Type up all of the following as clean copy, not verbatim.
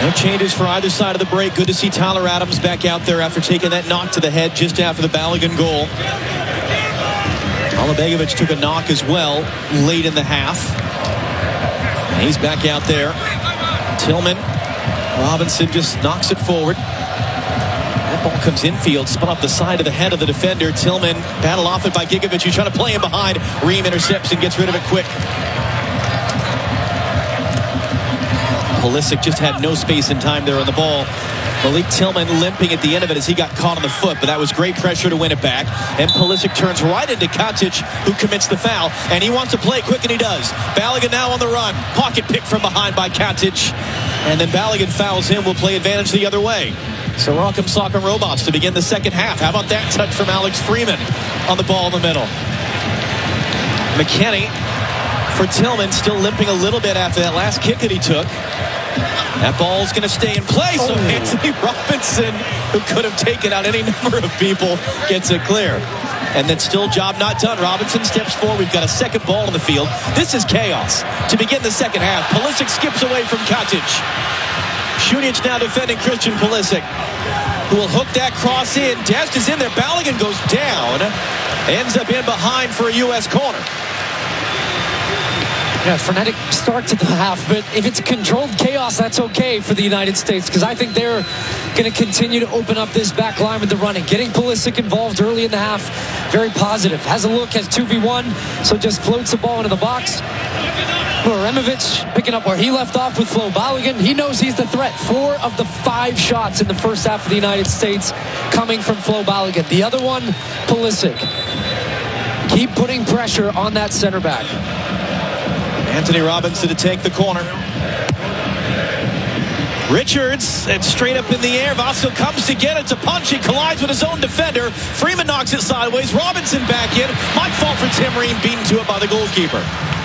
No changes for either side of the break. Good to see Tyler Adams back out there after taking that knock to the head just after the Balogun goal. Alabegovic took a knock as well late in the half. And he's back out there. Tillman. Robinson just knocks it forward. That ball comes infield, spun off the side of the head of the defender. Tillman battled off it by Gigovic. He's trying to play him behind. Ream intercepts and gets rid of it quick. Pulisic just had no space and time there on the ball. Malik Tillman limping at the end of it as he got caught on the foot, but that was great pressure to win it back. And Pulisic turns right into Katic, who commits the foul, and he wants to play quick, and he does. Balogun now on the run. Pocket pick from behind by Katic, and then Balogun fouls him. Will play advantage the other way. So Rock'em Sock'em Robots to begin the second half. How about that touch from Alex Freeman on the ball in the middle? McKennie for Tillman, still limping a little bit after that last kick that he took. That ball's going to stay in play, so Anthony Robinson, who could have taken out any number of people, gets it clear. And then still job not done. Robinson steps forward. We've got a second ball on the field. This is chaos. To begin the second half, Pulisic skips away from Katic. Šunjić now defending Christian Pulisic, who will hook that cross in. Dest is in there. Balogun goes down. Ends up in behind for a U.S. corner. Yeah, frenetic start to the half, but if it's controlled chaos, that's okay for the United States, because I think they're going to continue to open up this back line with the running. Getting Pulisic involved early in the half, very positive. Has a look, has 2v1, so just floats the ball into the box. Removic picking up where he left off with Flo Balogun. He knows he's the threat. 4 of the 5 shots in the first half of the United States coming from Flo Balogun. The other one, Pulisic. Keep putting pressure on that center back. Anthony Robinson to take the corner. Richards, and straight up in the air. Vaso comes to get it to punch. He collides with his own defender. Freeman knocks it sideways. Robinson back in. Might fall for Tim Ream, beaten to it by the goalkeeper.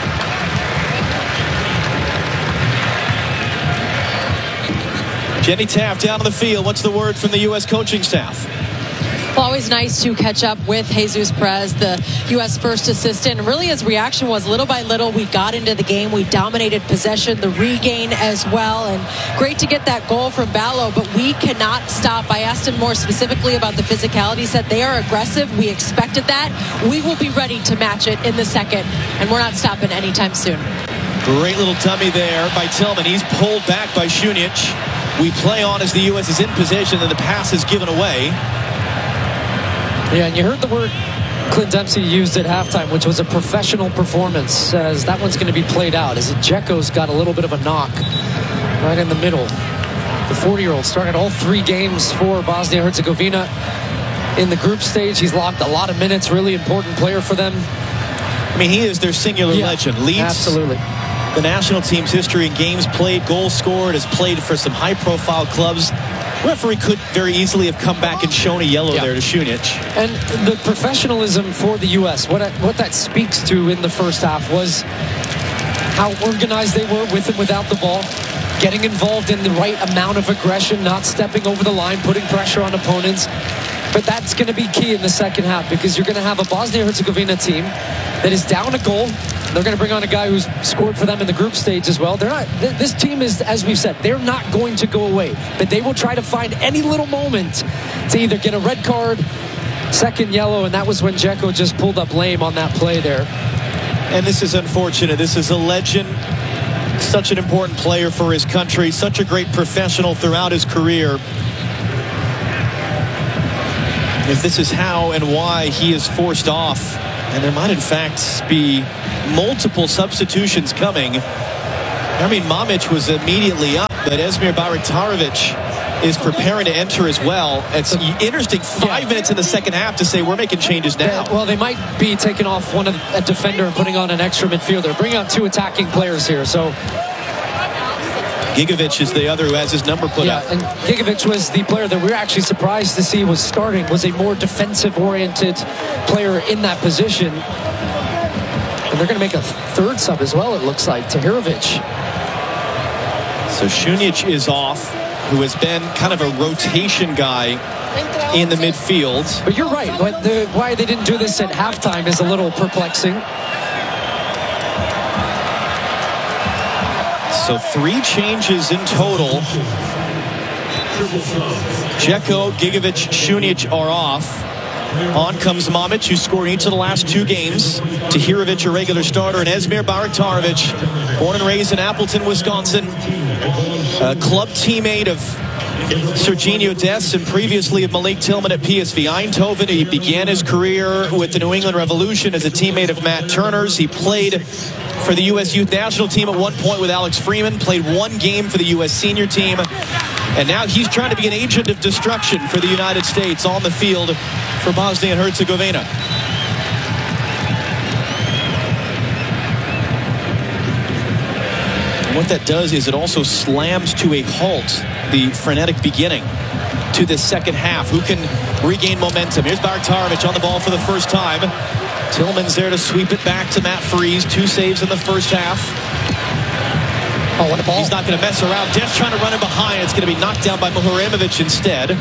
Jenny Taft down on the field. What's the word from the U.S. coaching staff? Well, always nice to catch up with Jesus Perez, the U.S. first assistant. And really his reaction was little by little, we got into the game. We dominated possession, the regain as well. And great to get that goal from Balo, but we cannot stop. I asked him more specifically about the physicality. He said they are aggressive. We expected that. We will be ready to match it in the second, and we're not stopping anytime soon. Great little dummy there by Tillman. He's pulled back by Šunjić. We play on as the U.S. is in possession, and the pass is given away. Yeah, and you heard the word Clint Dempsey used at halftime, which was a professional performance, as that one's going to be played out, as Dzeko's got a little bit of a knock right in the middle. The 40-year-old started all 3 games for Bosnia-Herzegovina in the group stage. He's logged a lot of minutes, really important player for them. I mean, he is their singular legend. Leads absolutely the national team's history in games played, goals scored, has played for some high-profile clubs. Referee could very easily have come back and shown a yellow there to Šunjić. And the professionalism for the U.S., what that speaks to in the first half was how organized they were with and without the ball, getting involved in the right amount of aggression, not stepping over the line, putting pressure on opponents. But that's going to be key in the second half, because you're going to have a Bosnia-Herzegovina team that is down a goal. They're going to bring on a guy who's scored for them in the group stage as well. This team is, as we've said, they're not going to go away, but they will try to find any little moment to either get a red card, second yellow, and that was when Dzeko just pulled up lame on that play there. And this is unfortunate. This is a legend, such an important player for his country, such a great professional throughout his career. If this is how and why he is forced off, and there might in fact be multiple substitutions coming. I mean, Mamić was immediately up, but Esmir Bajraktarević is preparing to enter as well. It's interesting, 5 minutes in the second half to say we're making changes now. Well, they might be taking off a defender and putting on an extra midfielder, bringing out 2 attacking players here. So Gigovic is the other who has his number put up. And Gigovic was the player that we were actually surprised to see was starting, was a more defensive-oriented player in that position. And they're going to make a 3rd sub as well, it looks like, Tahirovic. So Šunjić is off, who has been kind of a rotation guy in the midfield. But you're right. Why they didn't do this at halftime is a little perplexing. So 3 changes in total Dzeko, Gigovic, Šunjic are off. On comes Mamić, who scored each of the last 2 games. Tahirovic, a regular starter, and Esmir Bajraktarevic, born and raised in Appleton, Wisconsin. A club teammate of Sergiño Dest and previously of Malik Tillman at PSV Eindhoven. He began his career with the New England Revolution as a teammate of Matt Turner's. He played for the U.S. Youth National Team at one point with Alex Freeman, played 1 game for the U.S. Senior Team, and now he's trying to be an agent of destruction for the United States on the field for Bosnia and Herzegovina. And what that does is it also slams to a halt the frenetic beginning to this second half. Who can regain momentum? Here's Bajraktarevic on the ball for the first time. Tillman's there to sweep it back to Matt Freese. 2 saves in the first half. Oh, what a ball. He's not going to mess around. Dest trying to run him behind. It's going to be knocked down by Muharremovich instead.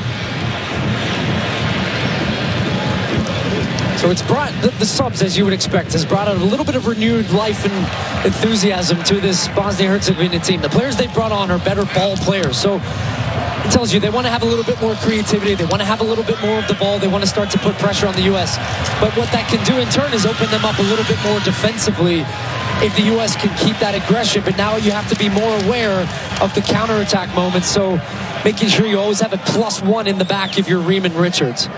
So it's brought, the subs, as you would expect, has brought out a little bit of renewed life and enthusiasm to this Bosnia-Herzegovina team. The players they've brought on are better ball players. So it tells you they want to have a little bit more creativity. They want to have a little bit more of the ball. They want to start to put pressure on the U.S. But what that can do in turn is open them up a little bit more defensively if the U.S. can keep that aggression. But now you have to be more aware of the counterattack moments. So making sure you always have a +1 in the back if you're Riemann Richards.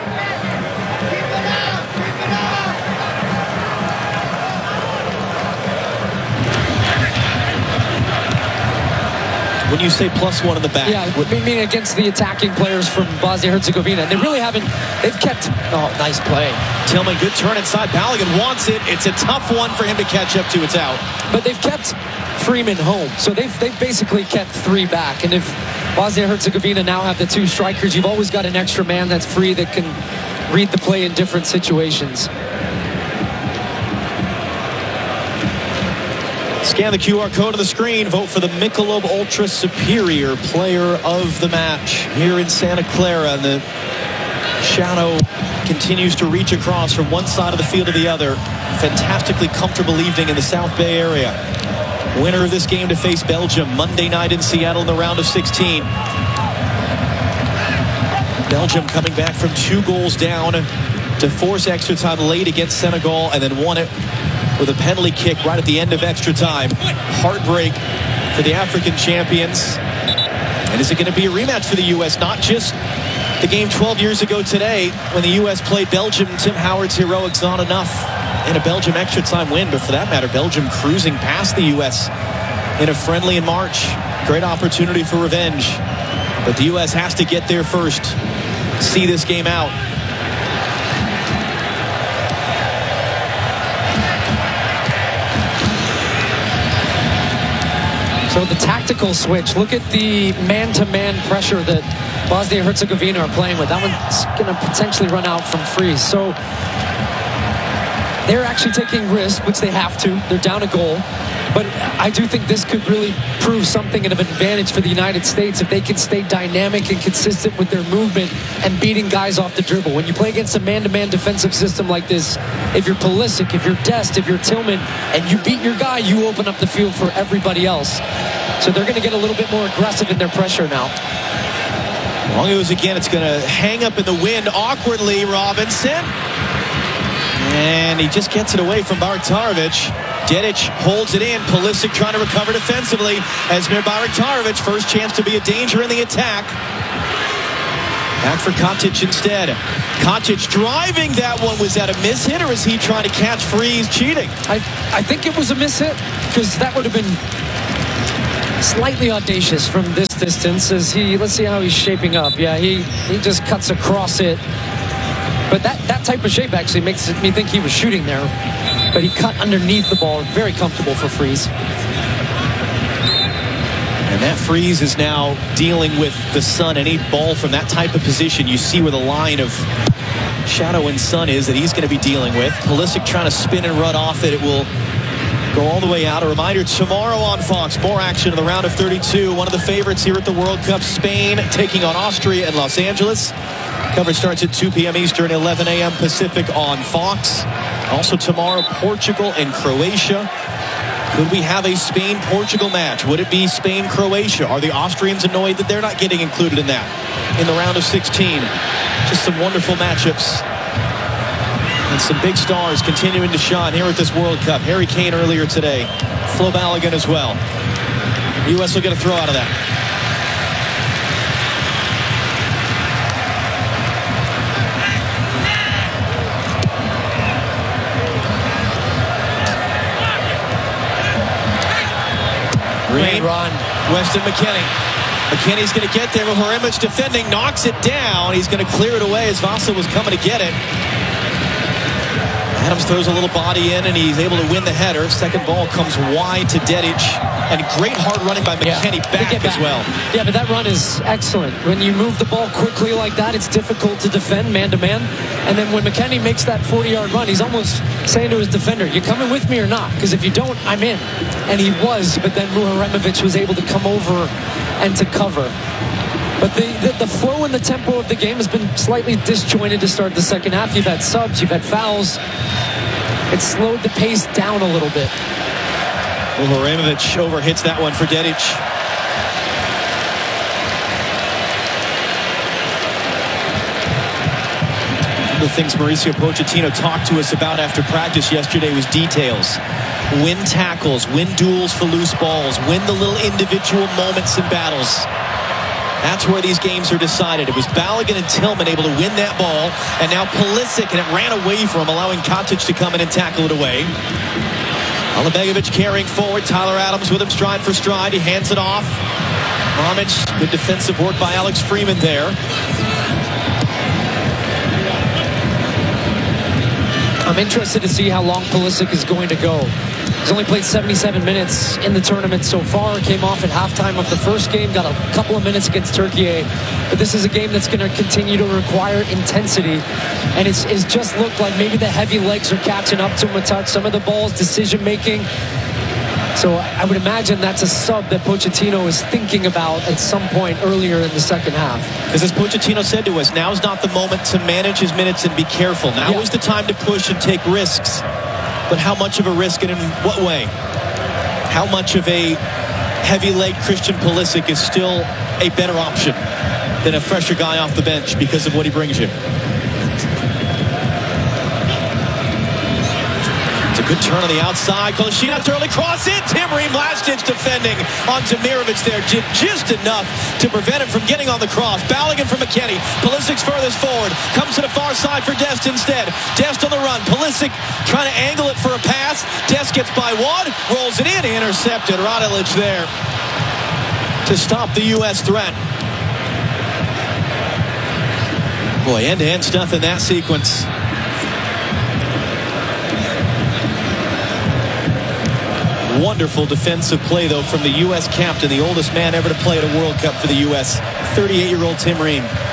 When you say +1 in the back, yeah, meaning against the attacking players from Bosnia-Herzegovina. And they really haven't, they've kept, oh, nice play. Tillman, good turn inside. Balogun wants it. It's a tough one for him to catch up to. It's out. But they've kept Freeman home. So they've basically kept 3 back. And if Bosnia-Herzegovina now have the 2 strikers, you've always got an extra man that's free that can read the play in different situations. Scan the QR code on the screen. Vote for the Michelob Ultra Superior Player of the Match here in Santa Clara. And the shadow continues to reach across from one side of the field to the other. Fantastically comfortable evening in the South Bay area. Winner of this game to face Belgium Monday night in Seattle in the round of 16. Belgium coming back from 2 goals down to force extra time late against Senegal and then won it with a penalty kick right at the end of extra time. Heartbreak for the African champions. And is it going to be a rematch for the U.S.? Not just the game 12 years ago today when the U.S. played Belgium. Tim Howard's heroics not enough in a Belgium extra time win, but for that matter, Belgium cruising past the U.S. in a friendly in March. Great opportunity for revenge. But the U.S. has to get there first. See this game out. So the tactical switch, look at the man-to-man pressure that Bosnia-Herzegovina are playing with. That one's going to potentially run out from Freeze. So they're actually taking risk, which they have to. They're down a goal. But I do think this could really prove something of an advantage for the United States if they can stay dynamic and consistent with their movement and beating guys off the dribble. When you play against a man-to-man defensive system like this, if you're Pulisic, if you're Dest, if you're Tillman, and you beat your guy, you open up the field for everybody else. So they're going to get a little bit more aggressive in their pressure now. Long as again, it's going to hang up in the wind awkwardly, Robinson. And he just gets it away from Bajraktarevic. Dedic holds it in. Pulisic trying to recover defensively. Esmir Bajraktarevic, first chance to be a danger in the attack. Back for Katic instead. Katic driving that one. Was that a mishit, or is he trying to catch Freeze cheating? I think it was a mishit, because that would have been slightly audacious from this distance. As let's see how he's shaping up. Yeah, he just cuts across it. But that type of shape actually makes me think he was shooting there. But he cut underneath the ball. Very comfortable for Freeze. And that Freeze is now dealing with the sun. Any ball from that type of position, you see where the line of shadow and sun is that he's going to be dealing with. Pulisic trying to spin and run off it. It will go all the way out. A reminder, tomorrow on Fox, more action in the round of 32. One of the favorites here at the World Cup, Spain taking on Austria in Los Angeles. Coverage starts at 2 p.m. Eastern, 11 a.m. Pacific on Fox. Also tomorrow, Portugal and Croatia. Could we have a Spain-Portugal match? Would it be Spain-Croatia? Are the Austrians annoyed that they're not getting included in that in the round of 16? Just some wonderful matchups. And some big stars continuing to shine here at this World Cup. Harry Kane earlier today. Flo Balogun as well. The U.S. will get a throw out of that. Green, Weston McKennie. McKennie's going to get there with Hramić defending, knocks it down. He's going to clear it away as Vasa was coming to get it. Adams throws a little body in, and he's able to win the header. Second ball comes wide to Dedic. And great hard running by McKennie back as well. Yeah, but that run is excellent. When you move the ball quickly like that, it's difficult to defend man-to-man. And then when McKennie makes that 40-yard run, he's almost saying to his defender, you coming with me or not? Because if you don't, I'm in. And he was, but then Hramić was able to come over and to cover. But the flow and the tempo of the game has been slightly disjointed to start the second half. You've had subs, you've had fouls. It's slowed the pace down a little bit. Well, Hramić overhits that one for Dedic. One of the things Mauricio Pochettino talked to us about after practice yesterday was details. Win tackles, win duels for loose balls, win the little individual moments in battles. That's where these games are decided. It was Balogun and Tillman able to win that ball, and now Pulisic, and it ran away from him, allowing Katic to come in and tackle it away. Alibegovic carrying forward. Tyler Adams with him stride for stride. He hands it off. Hramić, good defensive work by Alex Freeman there. I'm interested to see how long Pulisic is going to go. He's only played 77 minutes in the tournament so far. Came off at halftime of the first game. Got a couple of minutes against Turkey. But this is a game that's going to continue to require intensity. And it's just looked like maybe the heavy legs are catching up to him a touch. Some of the balls, decision-making. So I would imagine that's a sub that Pochettino is thinking about at some point earlier in the second half. Because as Pochettino said to us, now's not the moment to manage his minutes and be careful. Now is the time to push and take risks. But how much of a risk and in what way? How much of a heavy-legged Christian Pulisic is still a better option than a fresher guy off the bench because of what he brings you? It's a good turn on the outside. Kolasinac early cross in. Tim Ream last-ditch defending on Demirovic there. Did just enough to prevent him from getting on the cross. Balogun from McKennie. Pulisic's furthest forward. Comes to the far side for Dest instead. Dest on the run. Pulisic trying to angle it for a pass. Dest gets by one. Rolls it in. Intercepted. Radilic there to stop the U.S. threat. Boy, end-to-end stuff in that sequence. Wonderful defensive play, though, from the U.S. captain, the oldest man ever to play at a World Cup for the U.S., 38-year-old Tim Ream.